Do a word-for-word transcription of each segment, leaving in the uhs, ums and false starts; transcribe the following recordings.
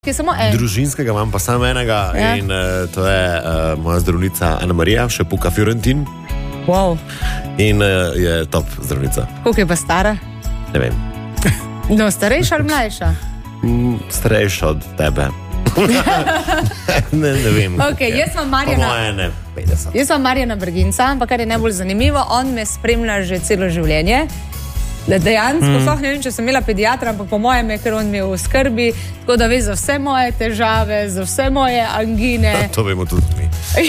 Ki je samo en. Družinskega imam pa samo enega Ja. in uh, to je uh, moja zdravnica Ana Marija, še Puka Fiorentin. Wow. In uh, je top zdravnica. Koliko je pa stara? Ne vem, No, starejša ali mlajša? mm, starejša od tebe. ne, ne vem. Ok, jaz sem Marjana. Po moje ne, petdeset. Jaz sem Marjana Brginca, ampak kar je najbolj zanimivo, on me spremlja že celo življenje. Da dejansko, mm. ne vem, če sem imela pediatra, ampak po mojem je, ker on mi je v skrbi, tako da ve za vse moje težave, za vse moje angine. To vemo tudi mi.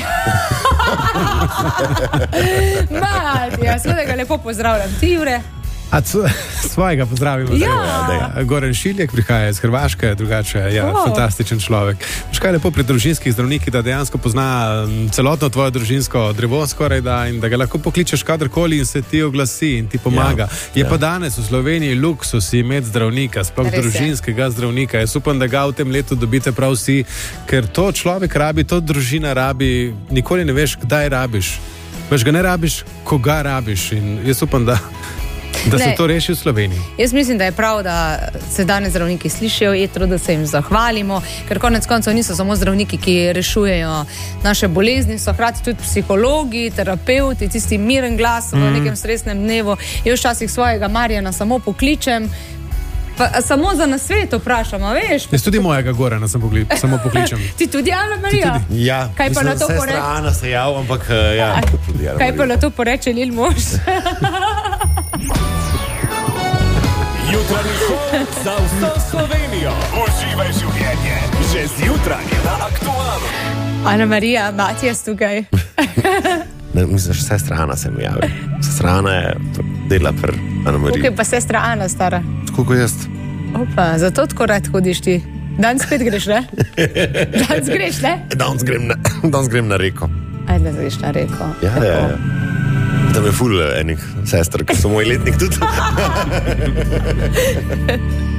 Matija, seveda ga lepo pozdravljam. Ti, Jure? A c- svojega pozdravimo. Ja. zdaj. Goran Šiljek prihaja iz Hrvaške, drugače je ja, Wow. fantastičen človek. Veš kaj je lepo pri družinskih zdravnikih, da dejansko pozna m, celotno tvoje družinsko drevo skoraj da in da ga lahko pokličeš kadarkoli in se ti oglasi in ti pomaga. Ja, Je ja. pa danes v Sloveniji luksus imeti zdravnika, sploh Res je. družinskega zdravnika. Jaz upam, da ga v tem letu dobite prav vsi, ker to človek rabi, to družina rabi, nikoli ne veš, kdaj rabiš. Veš, ga ne rabiš, koga rabiš in jaz upam, da Da se Ne. to reši v Sloveniji. Jaz mislim, da je prav, da se danes zdravniki slišijo, etro, da se jim zahvalimo, ker konec koncev niso samo zdravniki, ki rešujejo naše bolezni, so hkrati tudi psihologi, terapeuti, tisti miren glas v Mhm. nekem stresnem dnevu. Jaz včasih svojega Marjana samo pokličem, pa samo za nasvet vprašam, a veš? Jaz tudi mojega Gorana sem pokli, samo pokličem. Ti tudi, Ana Marija? Ja, Kaj pa na to sestra poreče? Ana se jav, ampak uh, ja. tudi Ana Kaj pa Marija. na to poreče Lil mož? Jutranji šov za vso Slovenijo. Uživaj življenje že zjutraj na Aktualu. Ana Marija, Matijas tukaj. Ne, mislim, že sestra Ana se mi javi. Sestra Ana je dela pri Ana Mariji. Tukaj pa sestra Ana stara. Tako kot jaz. Opa, zato tako rad hodiš ti. Danes spet greš, ne? Danes greš, ne? Danes grem na, danes grem na reko. Ajde, da greš na reko. Ja, ja, ja. Tam je ful enih sester, ki so moj letnik tudi.